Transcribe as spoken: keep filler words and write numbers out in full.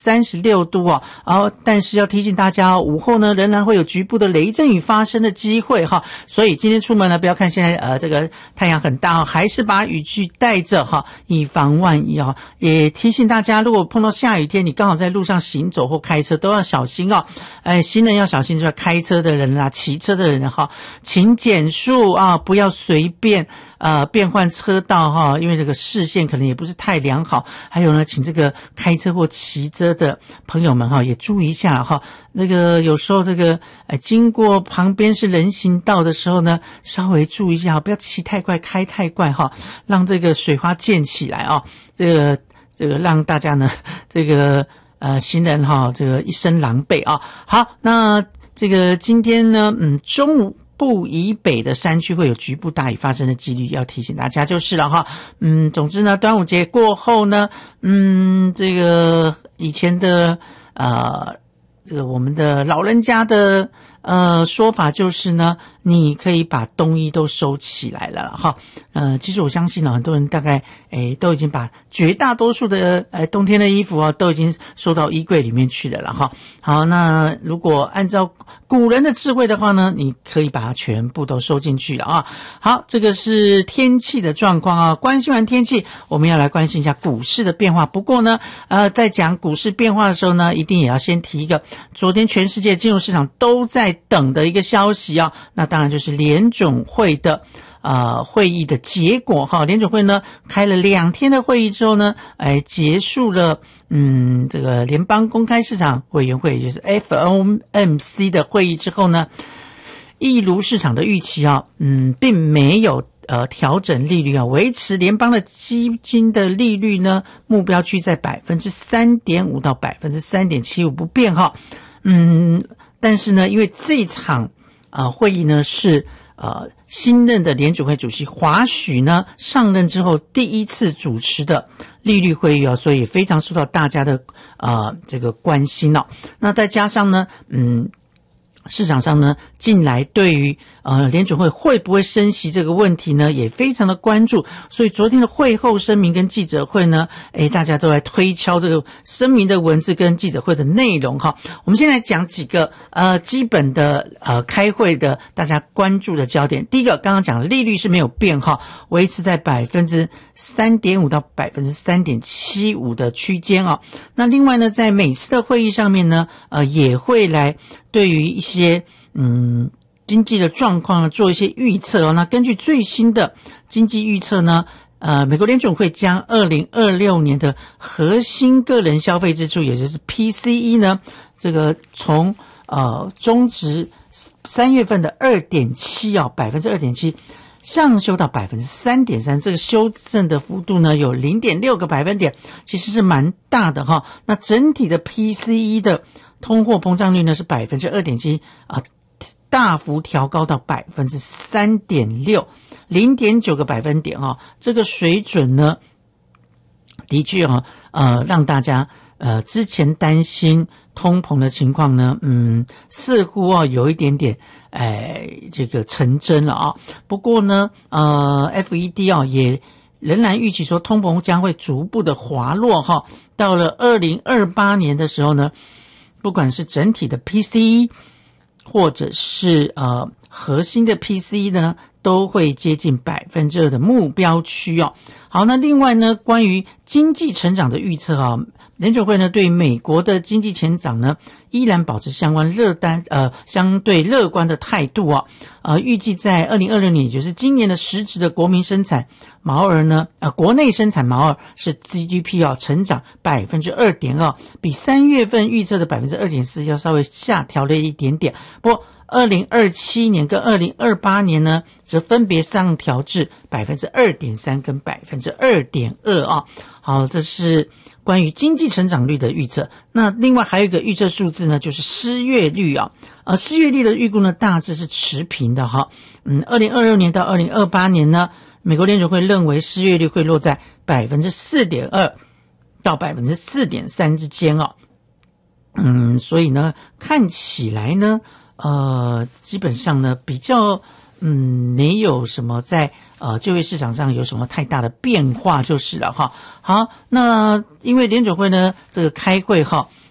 三十六度哦，然后但是要提醒大家哦，午后呢仍然会有局部的雷阵雨发生的机会哈，所以今天出门呢，不要看现在呃这个太阳很大哦，还是把雨具带着哈，以防万一哦。也提醒大家，如果碰到下雨天，你刚好在路上行走或开车都要小心哦。哎，行人要小心，就是开车的人啦、骑车的人哈，请减速啊，不要随便呃变换车道哈，因为这个视线可能也不是太良好。还有呢，请这个开车或骑车的朋友们哈，也注意一下哈。那个有时候这个呃经过旁边是人行道的时候呢，稍微注意一下，不要骑太快、开太快哈，让这个水花溅起来啊。这个这个让大家呢，这个呃行人哈，这个一身狼狈啊。好，那这个今天呢，嗯，中午部以北的山区会有局部大雨发生的几率，要提醒大家就是了哈。嗯，总之呢，端午节过后呢，嗯，这个以前的呃，这个我们的老人家的呃说法就是呢，你可以把冬衣都收起来了哈。呃，其实我相信呢，很多人大概诶都已经把绝大多数的呃冬天的衣服啊都已经收到衣柜里面去了了哈。好，那如果按照古人的智慧的话呢，你可以把它全部都收进去了啊。好，这个是天气的状况啊。关心完天气，我们要来关心一下股市的变化。不过呢，呃，在讲股市变化的时候呢，一定也要先提一个昨天全世界金融市场都在等的一个消息啊。那当然就是联准会的呃会议的结果哈。联准会呢开了两天的会议之后呢，哎结束了嗯这个联邦公开市场委员会，也就是 F O M C 的会议之后呢，一如市场的预期啊，嗯并没有呃调整利率啊，维持联邦的基金的利率呢目标区在 百分之三点五 到 百分之三点七五 不变哈。嗯但是呢，因为这场呃会议呢是呃新任的联准会主席华许呢上任之后第一次主持的利率会议啊，所以非常受到大家的呃这个关心哦。那再加上呢，嗯市场上呢近来对于呃联准会会不会升息这个问题呢也非常的关注，所以昨天的会后声明跟记者会呢，诶大家都来推敲这个声明的文字跟记者会的内容哈。我们现在讲几个呃基本的呃开会的大家关注的焦点。第一个，刚刚讲的利率是没有变哈，维持在 百分之三点五 到 百分之三点七五 的区间啊。那另外呢，在每次的会议上面呢，呃也会来对于一些嗯经济的状况呢做一些预测哦。那根据最新的经济预测呢，呃美国联准会将二零二六年的核心个人消费支出，也就是 P C E 呢，这个从呃中值三月份的 二点七 啊 百分之二点七 上修到 百分之三点三， 这个修正的幅度呢有 零点六个百分点，其实是蛮大的哈。那整体的 P C E 的通货膨胀率呢是 百分之二点七 啊，大幅调高到 百分之三点六， 零点九个百分点啊。这个水准呢的确啊呃让大家呃之前担心通膨的情况呢嗯似乎啊有一点点哎这个成真了啊。不过呢呃 F E D 啊也仍然预期说通膨将会逐步的滑落哈。到了二零二八年的时候呢，不管是整体的 P C E 或者是呃核心的 P C E 呢，都会接近 百分之二 的目标区哦。好，那另外呢，关于经济成长的预测啊，联准会呢对美国的经济成长呢依然保持相关乐单呃相对乐观的态度啊。呃预计在二零二六年，也就是今年的实质的国民生产毛额呢呃国内生产毛额是 G D P 啊成长 百分之二点二， 比三月份预测的 百分之二点四 要稍微下调了一点点。不过二零二七年跟二零二八年呢则分别上调至 百分之二点三 跟 百分之二点二 啊。好，这是关于经济成长率的预测。那另外还有一个预测数字呢，就是失业率啊。呃失业率的预估呢大致是持平的哈。嗯二零二六年到二零二八年呢，美国联准会认为失业率会落在 百分之四点二 到 百分之四点三 之间啊。嗯所以呢看起来呢呃基本上呢比较嗯没有什么在呃就业市场上有什么太大的变化就是了哈。好，那因为联准会呢这个开会哈。